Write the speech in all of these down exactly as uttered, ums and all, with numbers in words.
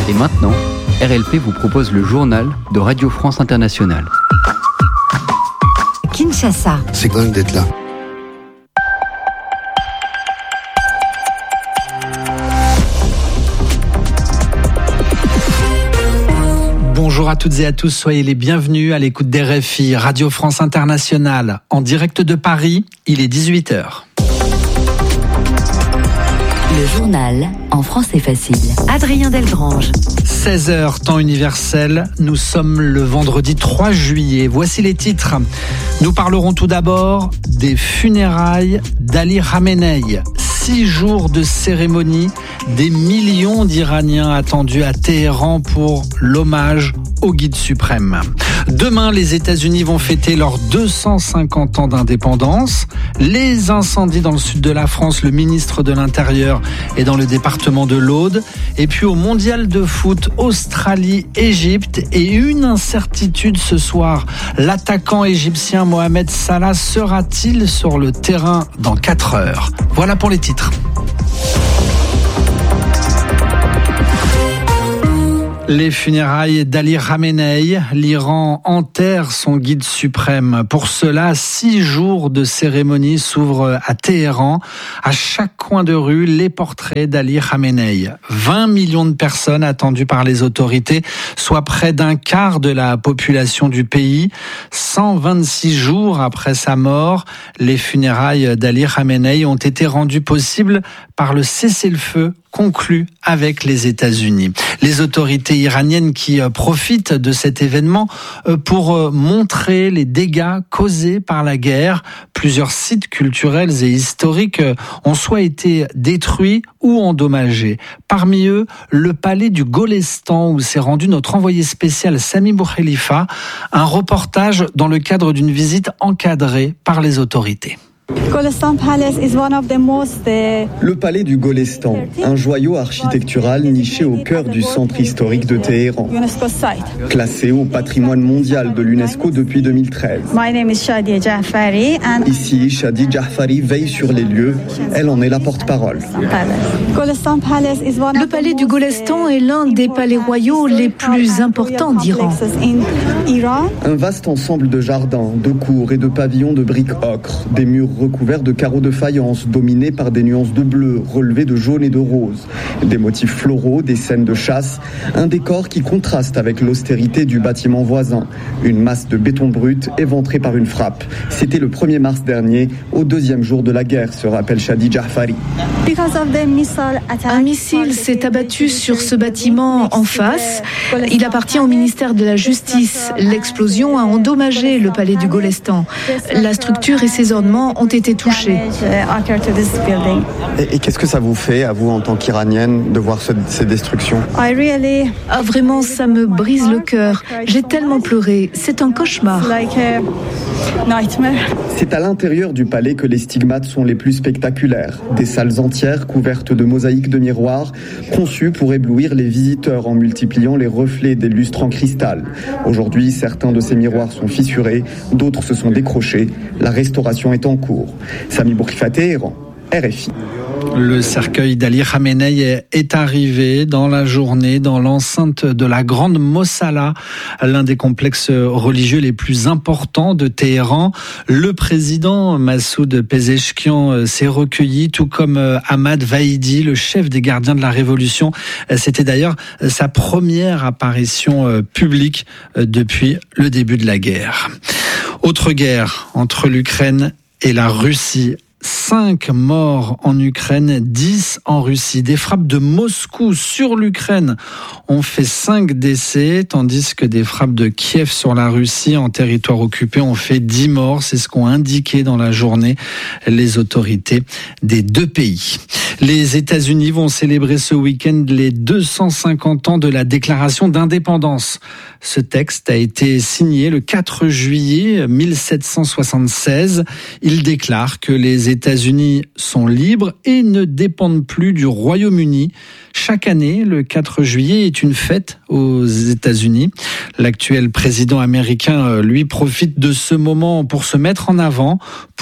Et maintenant, R L P vous propose le journal de Radio France Internationale. Kinshasa. C'est dingue d'être là. Bonjour à toutes et à tous, soyez les bienvenus à l'écoute d'R F I, Radio France Internationale. En direct de Paris, il est dix-huit heures. Le journal en français facile. Adrien Delgrange. seize heures, temps universel. Nous sommes le vendredi trois juillet. Voici les titres. Nous parlerons tout d'abord des funérailles d'Ali Khamenei. Six jours de cérémonie, des millions d'Iraniens attendus à Téhéran pour l'hommage au guide suprême. Demain, les États-Unis vont fêter leurs deux cent cinquante ans d'indépendance. Les incendies dans le sud de la France, le ministre de l'Intérieur est dans le département de l'Aude. Et puis au mondial de foot, Australie-Égypte. Et une incertitude ce soir, l'attaquant égyptien Mohamed Salah sera-t-il sur le terrain dans quatre heures? Voilà pour les titres. Les funérailles d'Ali Khamenei, l'Iran enterre son guide suprême. Pour cela, six jours de cérémonie s'ouvrent à Téhéran. À chaque coin de rue, les portraits d'Ali Khamenei. vingt millions de personnes attendues par les autorités, soit près d'un quart de la population du pays. cent vingt-six jours après sa mort, les funérailles d'Ali Khamenei ont été rendues possibles par le cessez-le-feu conclu avec les États-Unis. Les autorités iraniennes qui profitent de cet événement pour montrer les dégâts causés par la guerre. Plusieurs sites culturels et historiques ont soit été détruits ou endommagés. Parmi eux, le palais du Golestan où s'est rendu notre envoyé spécial Sami Boukhelifa. Un reportage dans le cadre d'une visite encadrée par les autorités. Le palais du Golestan, un joyau architectural niché au cœur du centre historique de Téhéran, classé au patrimoine mondial de l'UNESCO depuis deux mille treize. Ici, Shadi Jafari veille sur les lieux, elle en est la porte-parole. Le palais du Golestan est l'un des palais royaux les plus importants d'Iran. Un vaste ensemble de jardins, de cours et de pavillons de briques ocre, des murs recouverts de carreaux de faïence dominés par des nuances de bleu relevées de jaune et de rose, des motifs floraux, des scènes de chasse, un décor qui contraste avec l'austérité du bâtiment voisin, une masse de béton brut éventrée par une frappe. C'était le premier mars dernier, au deuxième jour de la guerre, se rappelle Shadi Jafari. Un missile s'est abattu sur ce bâtiment en face. Il appartient au ministère de la Justice. L'explosion a endommagé le palais du Golestan. La structure et ses ornements ont été touchés. Et, et qu'est-ce que ça vous fait, à vous, en tant qu'Iranienne, de voir ce, ces destructions ? Ah, vraiment, ça me brise le cœur. J'ai tellement pleuré. C'est un cauchemar. C'est à l'intérieur du palais que les stigmates sont les plus spectaculaires. Des salles entières couvertes de mosaïques de miroirs, conçues pour éblouir les visiteurs en multipliant les reflets des lustres en cristal. Aujourd'hui, certains de ces miroirs sont fissurés, d'autres se sont décrochés. La restauration est en cours. Sami Boukhelifa, Téhéran, R F I. Le cercueil d'Ali Khamenei est arrivé dans la journée dans l'enceinte de la Grande Mossala, l'un des complexes religieux les plus importants de Téhéran. Le président Massoud Pezeshkian s'est recueilli, tout comme Ahmad Vahidi, le chef des gardiens de la Révolution. C'était d'ailleurs sa première apparition publique depuis le début de la guerre. Autre guerre entre l'Ukraine et la Russie. Cinq morts en Ukraine, dix en Russie. Des frappes de Moscou sur l'Ukraine ont fait cinq décès, tandis que des frappes de Kiev sur la Russie en territoire occupé ont fait dix morts. C'est ce qu'ont indiqué dans la journée les autorités des deux pays. Les États-Unis vont célébrer ce week-end les deux cent cinquante ans de la déclaration d'indépendance. Ce texte a été signé le quatre juillet mille sept cent soixante-seize. Il déclare que les États-Unis sont libres et ne dépendent plus du Royaume-Uni. Chaque année, le quatre juillet est une fête aux États-Unis. L'actuel président américain, lui, profite de ce moment pour se mettre en avant, pour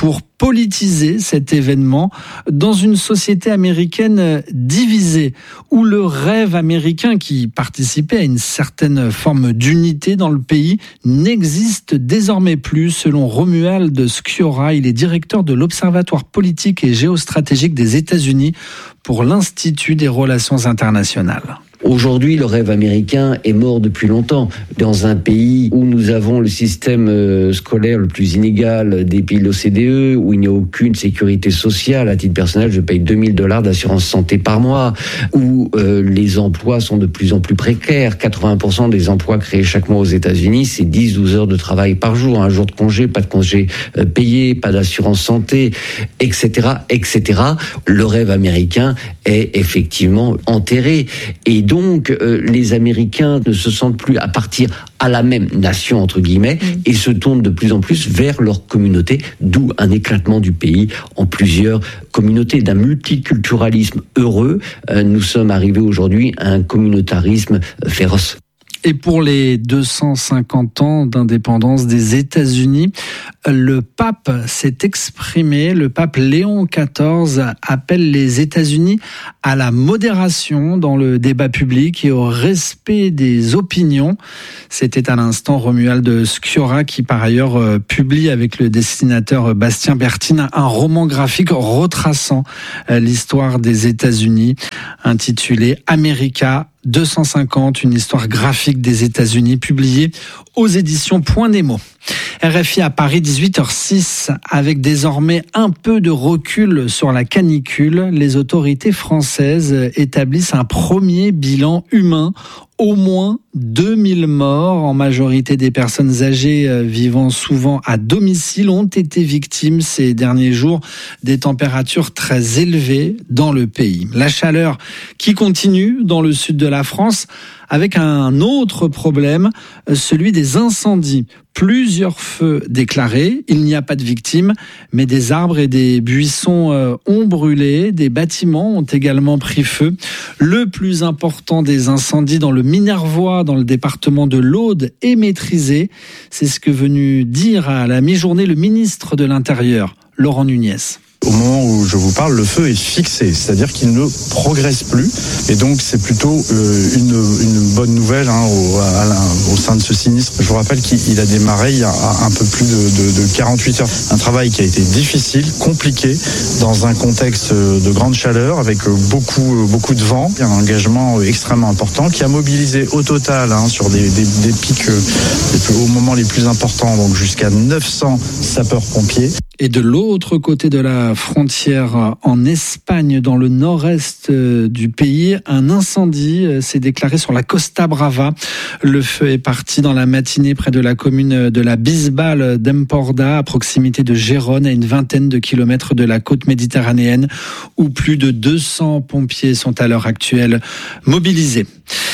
politiser cet événement dans une société américaine divisée, où le rêve américain qui participait à une certaine forme d'unité dans le pays n'existe désormais plus, selon Romuald Sciorra. Il est directeur de l'Observatoire politique et géostratégique des États-Unis pour l'Institut des relations internationales. Aujourd'hui, le rêve américain est mort depuis longtemps. Dans un pays où nous avons le système scolaire le plus inégal des pays de l'O C D E, où il n'y a aucune sécurité sociale. À titre personnel, je paye deux mille dollars d'assurance santé par mois, où euh, les emplois sont de plus en plus précaires. quatre-vingts pour cent des emplois créés chaque mois aux États-Unis, c'est dix à douze heures de travail par jour. Un jour de congé, pas de congé euh, payé, pas d'assurance santé, et cetera, et cetera. Le rêve américain est effectivement enterré. Et donc, euh, les Américains ne se sentent plus à partir à la même nation, entre guillemets, mmh. et se tournent de plus en plus vers leur communauté, d'où un éclatement du pays en plusieurs communautés. D'un multiculturalisme heureux, euh, nous sommes arrivés aujourd'hui à un communautarisme euh, féroce. Et pour les deux cent cinquante ans d'indépendance des États-Unis, le pape s'est exprimé. Le pape Léon quatorze appelle les États-Unis à la modération dans le débat public et au respect des opinions. C'était à l'instant Romuald Sciorra qui, par ailleurs, publie avec le dessinateur Bastien Bertine un roman graphique retraçant l'histoire des États-Unis intitulé America deux cent cinquante, une histoire graphique des États-Unis, publiée aux éditions Point Nemo. R F I à Paris, dix-huit heures six, avec désormais un peu de recul sur la canicule, les autorités françaises établissent un premier bilan humain. Au moins deux mille morts, en majorité des personnes âgées vivant souvent à domicile, ont été victimes ces derniers jours des températures très élevées dans le pays. La chaleur qui continue dans le sud de la France avec un autre problème, celui des incendies. Plusieurs feux déclarés, il n'y a pas de victimes, mais des arbres et des buissons ont brûlé, des bâtiments ont également pris feu. Le plus important des incendies dans le Minervois, dans le département de l'Aude, est maîtrisé. C'est ce que est venu dire à la mi-journée le ministre de l'Intérieur, Laurent Nunez. Au moment où je vous parle, le feu est fixé, c'est-à-dire qu'il ne progresse plus. Et donc, c'est plutôt euh, une, une bonne nouvelle hein, au, à, au sein de ce sinistre. Je vous rappelle qu'il a démarré il y a un peu plus de, de, de quarante-huit heures. Un travail qui a été difficile, compliqué, dans un contexte de grande chaleur, avec beaucoup, beaucoup de vent. Il y a un engagement extrêmement important qui a mobilisé au total, hein, sur des, des, des pics euh, au moment les plus importants, donc jusqu'à neuf cents sapeurs-pompiers. Et de l'autre côté de la frontière, en Espagne, dans le nord-est du pays, un incendie s'est déclaré sur la Costa Brava. Le feu est parti dans la matinée près de la commune de la Bisbal d'Empordà, à proximité de Gérone, à une vingtaine de kilomètres de la côte méditerranéenne, où plus de deux cents pompiers sont à l'heure actuelle mobilisés.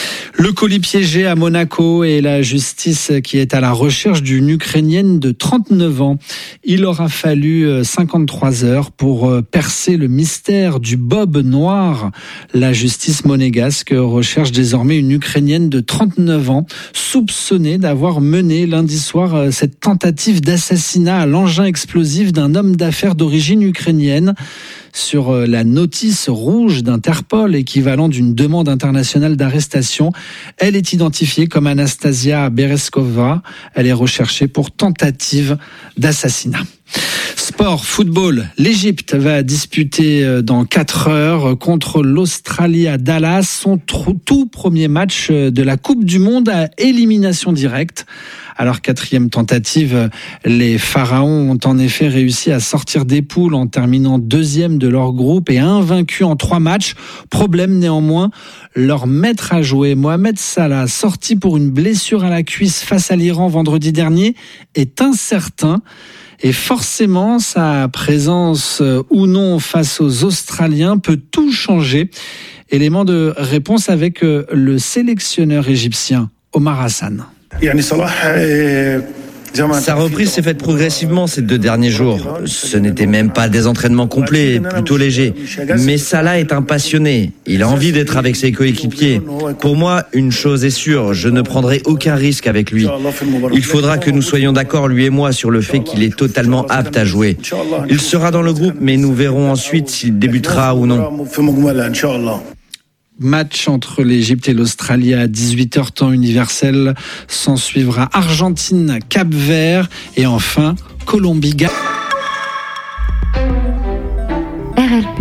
Le colis piégé à Monaco et la justice qui est à la recherche d'une Ukrainienne de trente-neuf ans. Il aura fallu cinquante-trois heures pour percer le mystère du bob noir. La justice monégasque recherche désormais une Ukrainienne de trente-neuf ans, soupçonnée d'avoir mené lundi soir cette tentative d'assassinat à l'engin explosif d'un homme d'affaires d'origine ukrainienne. Sur la notice rouge d'Interpol, équivalent d'une demande internationale d'arrestation, elle est identifiée comme Anastasia Bereskova. Elle est recherchée pour tentative d'assassinat. Sport, football, l'Égypte va disputer dans quatre heures contre l'Australie à Dallas son tout premier match de la Coupe du Monde à élimination directe. À leur quatrième tentative, les Pharaons ont en effet réussi à sortir des poules en terminant deuxième de leur groupe et invaincus en trois matchs. Problème néanmoins, leur maître à jouer, Mohamed Salah, sorti pour une blessure à la cuisse face à l'Iran vendredi dernier, est incertain. Et forcément, sa présence ou non face aux Australiens peut tout changer. Élément de réponse avec le sélectionneur égyptien Omar Hassan. Sa reprise s'est faite progressivement ces deux derniers jours. Ce n'était même pas des entraînements complets, plutôt légers. Mais Salah est un passionné. Il a envie d'être avec ses coéquipiers. Pour moi, une chose est sûre, je ne prendrai aucun risque avec lui. Il faudra que nous soyons d'accord, lui et moi, sur le fait qu'il est totalement apte à jouer. Il sera dans le groupe, mais nous verrons ensuite s'il débutera ou non. Match entre l'Égypte et l'Australie à dix-huit heures temps universel. S'en suivra Argentine, Cap-Vert et enfin Colombie. R L P.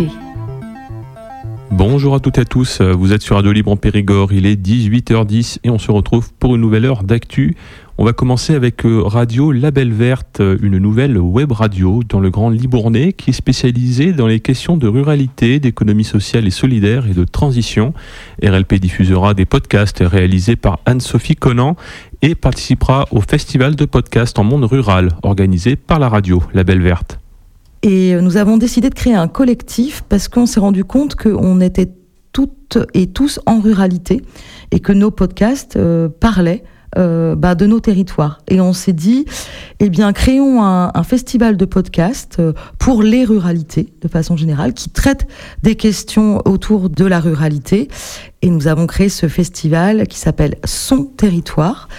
Bonjour à toutes et à tous, vous êtes sur Radio Libre en Périgord, il est dix-huit heures dix et on se retrouve pour une nouvelle heure d'actu. On va commencer avec Radio Label Verte, une nouvelle web radio dans le Grand Libournais qui est spécialisée dans les questions de ruralité, d'économie sociale et solidaire et de transition. R L P diffusera des podcasts réalisés par Anne-Sophie Conan et participera au festival de podcasts en monde rural organisé par la radio Label Verte. Et nous avons décidé de créer un collectif parce qu'on s'est rendu compte qu'on était toutes et tous en ruralité et que nos podcasts euh, parlaient euh, bah, de nos territoires. Et on s'est dit, eh bien, créons un, un festival de podcasts euh, pour les ruralités, de façon générale, qui traite des questions autour de la ruralité. Et nous avons créé ce festival qui s'appelle Son Territoire.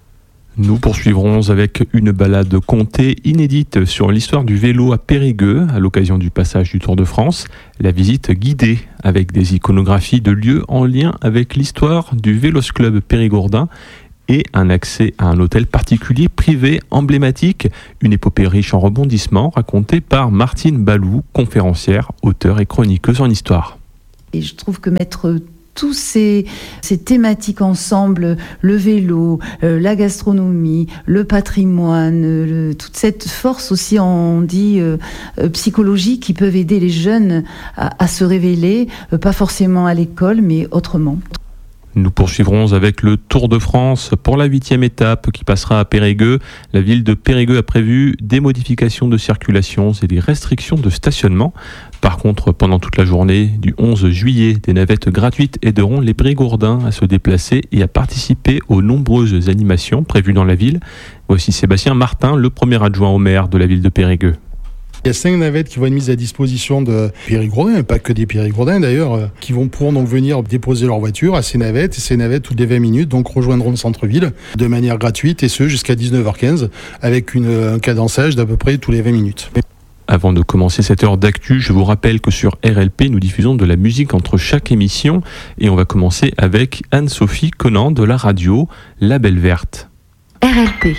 Nous poursuivrons avec une balade contée inédite sur l'histoire du vélo à Périgueux à l'occasion du passage du Tour de France. La visite guidée avec des iconographies de lieux en lien avec l'histoire du Vélos Club périgourdin et un accès à un hôtel particulier privé emblématique. Une épopée riche en rebondissements racontée par Martine Balou, conférencière, auteure et chroniqueuse en histoire. Et je trouve que mettre tous ces, ces thématiques ensemble, le vélo, euh, la gastronomie, le patrimoine, le, toute cette force aussi, on dit, euh, euh, psychologique qui peuvent aider les jeunes à, à se révéler, euh, pas forcément à l'école, mais autrement. Nous poursuivrons avec le Tour de France pour la huitième étape qui passera à Périgueux. La ville de Périgueux a prévu des modifications de circulation et des restrictions de stationnement. Par contre, pendant toute la journée du onze juillet, des navettes gratuites aideront les Périgourdins à se déplacer et à participer aux nombreuses animations prévues dans la ville. Voici Sébastien Martin, le premier adjoint au maire de la ville de Périgueux. Il y a cinq navettes qui vont être mises à disposition de Périgourdins, pas que des Périgourdins d'ailleurs, qui vont pouvoir donc venir déposer leur voiture à ces navettes. Et ces navettes, toutes les vingt minutes, donc rejoindront le centre-ville de manière gratuite, et ce jusqu'à dix-neuf heures quinze, avec une, un cadençage d'à peu près tous les vingt minutes. Avant de commencer cette heure d'actu, je vous rappelle que sur R L P, nous diffusons de la musique entre chaque émission. Et on va commencer avec Anne-Sophie Conan de la radio Label Verte. R L P.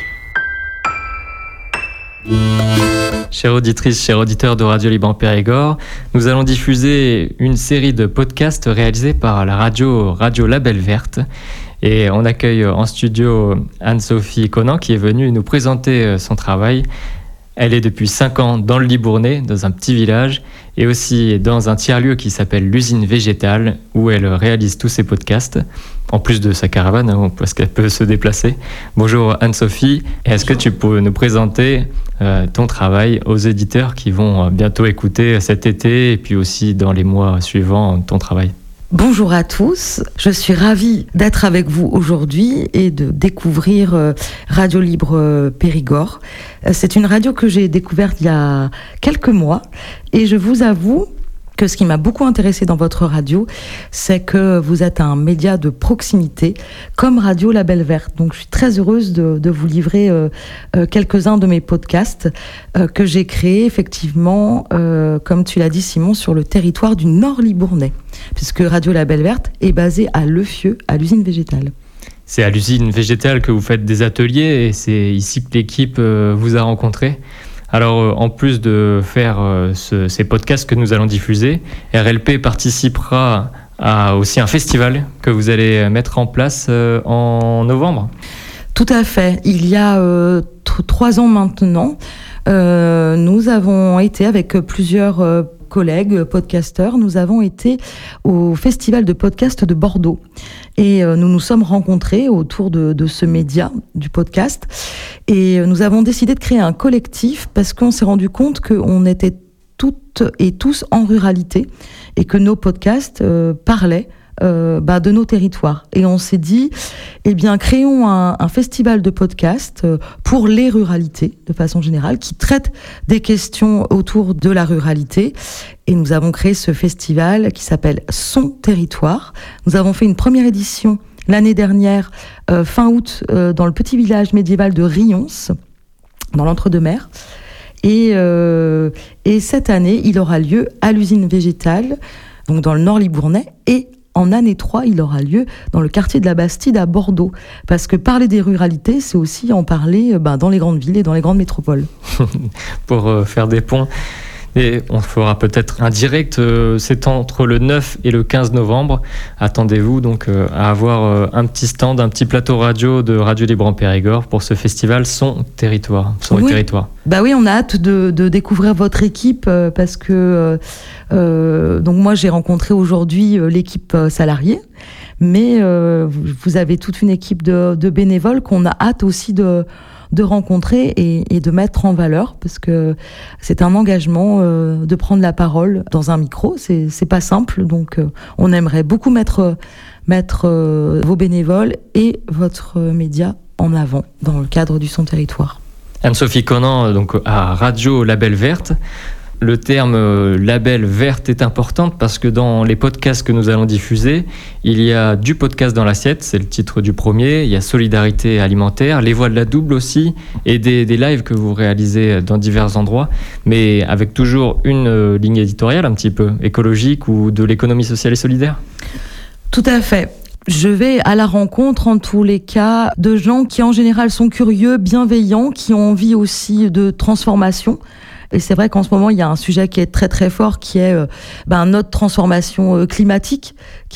Chères auditrices, chers auditeurs de Radio Libre en Périgord, nous allons diffuser une série de podcasts réalisés par la radio Radio Label Verte. Et on accueille en studio Anne-Sophie Conan qui est venue nous présenter son travail. Elle est depuis cinq ans dans le Libournais, dans un petit village, et aussi dans un tiers-lieu qui s'appelle l'usine végétale, où elle réalise tous ses podcasts, en plus de sa caravane, hein, parce qu'elle peut se déplacer. Bonjour Anne-Sophie, est-ce que tu peux nous présenter euh, ton travail aux éditeurs qui vont bientôt écouter cet été, et puis aussi dans les mois suivants ton travail ? Bonjour à tous, je suis ravie d'être avec vous aujourd'hui et de découvrir Radio Libre Périgord. C'est une radio que j'ai découverte il y a quelques mois et je vous avoue que ce qui m'a beaucoup intéressée dans votre radio, c'est que vous êtes un média de proximité comme Radio Label Verte. Donc je suis très heureuse de, de vous livrer euh, euh, quelques-uns de mes podcasts euh, que j'ai créés effectivement, euh, comme tu l'as dit Simon, sur le territoire du Nord Libournais, puisque Radio Label Verte est basée à Lefieux, à l'usine végétale. C'est à l'usine végétale que vous faites des ateliers et c'est ici que l'équipe euh, vous a rencontré. Alors, euh, en plus de faire euh, ce, ces podcasts que nous allons diffuser, R L P participera à aussi un festival que vous allez mettre en place euh, en novembre. Tout à fait. Il y a euh, t- trois ans maintenant, euh, nous avons été avec plusieurs euh, collègues podcasteurs, nous avons été au Festival de podcast de Bordeaux. Et euh, nous nous sommes rencontrés autour de, de ce média, du podcast. Et euh, nous avons décidé de créer un collectif parce qu'on s'est rendu compte qu'on était toutes et tous en ruralité et que nos podcasts euh, parlaient euh, bah, de nos territoires. Et on s'est dit, eh bien, créons un, un festival de podcasts euh, pour les ruralités, de façon générale, qui traite des questions autour de la ruralité. Et nous avons créé ce festival qui s'appelle Son Territoire. Nous avons fait une première édition l'année dernière, euh, fin août, euh, dans le petit village médiéval de Rions, dans l'Entre-deux-Mers. Et, euh, et cette année, il aura lieu à l'usine végétale, donc dans le Nord Libournais, et en année trois, il aura lieu dans le quartier de la Bastide à Bordeaux. Parce que parler des ruralités, c'est aussi en parler ben, dans les grandes villes et dans les grandes métropoles. Pour euh, faire des ponts. Et on fera peut-être un direct, euh, c'est entre le neuf et le quinze novembre. Attendez-vous donc euh, à avoir euh, un petit stand, un petit plateau radio de Radio Libre en Périgord pour ce festival Son Territoire. Son oui. territoire. Bah oui, on a hâte de, de découvrir votre équipe euh, parce que euh, euh, donc moi j'ai rencontré aujourd'hui euh, l'équipe euh, salariée, mais euh, vous, vous avez toute une équipe de, de bénévoles qu'on a hâte aussi de de rencontrer et, et de mettre en valeur, parce que c'est un engagement euh, de prendre la parole dans un micro, c'est, c'est pas simple, donc euh, on aimerait beaucoup mettre, mettre euh, vos bénévoles et votre média en avant dans le cadre du Son Territoire. Anne-Sophie Conan, donc à Radio Label Verte. Le terme euh, label verte est important parce que dans les podcasts que nous allons diffuser, il y a du podcast dans l'assiette, c'est le titre du premier, il y a solidarité alimentaire, les voix de la double aussi, et des, des lives que vous réalisez dans divers endroits, mais avec toujours une euh, ligne éditoriale un petit peu écologique ou de l'économie sociale et solidaire. Tout à fait. Je vais à la rencontre, en tous les cas, de gens qui en général sont curieux, bienveillants, qui ont envie aussi de transformation. Et c'est vrai qu'en ce moment, il y a un sujet qui est très très fort, qui est euh, ben, notre transformation euh, climatique,